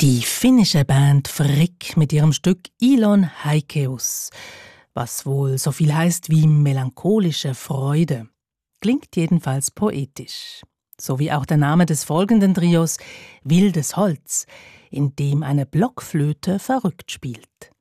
Die finnische Band Frick mit ihrem Stück Ilon Haikeus, was wohl so viel heißt wie melancholische Freude. Klingt jedenfalls poetisch. So wie auch der Name des folgenden Trios Wildes Holz, in dem eine Blockflöte verrückt spielt.